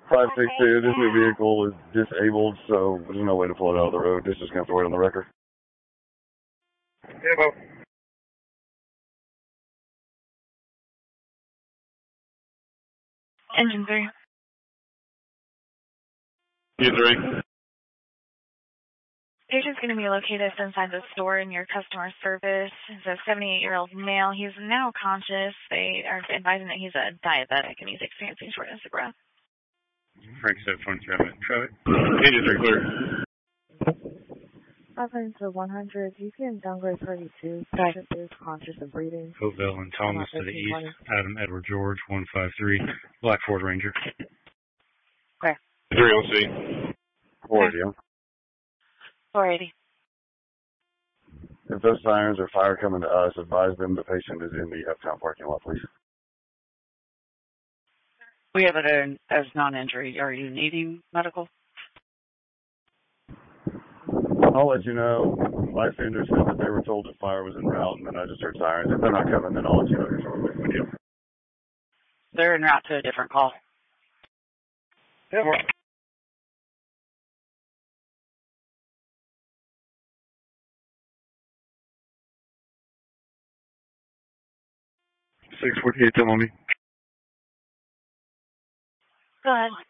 562, this new vehicle is disabled, so there's no way to pull it out of the road. This is going to have to wait on the record. Yeah, well. Engine 3. U3. Patient's going to be located inside the store in your customer service. He's a 78-year-old male. He's now conscious. They are advising that he's a diabetic and he's experiencing shortness of breath. Frank said phone traffic. Engine 3 clear. 500 to 100, you can downgrade 32. Patient is conscious and breathing. Hopeville and Thomas to the east. Adam Edward George, 153. Black Ford Ranger. Okay. 3 OC. 480. 480. If those sirens or fire coming to us, advise them the patient is in the uptown parking lot, please. We have it as non-injury. Are you needing medical? I'll let you know. My offender said that they were told that fire was en route, and then I just heard sirens. If they're not coming, then I'll let you know. Here's what we do. They're en route to a different call. Yeah, well. 648, tell me. Go ahead.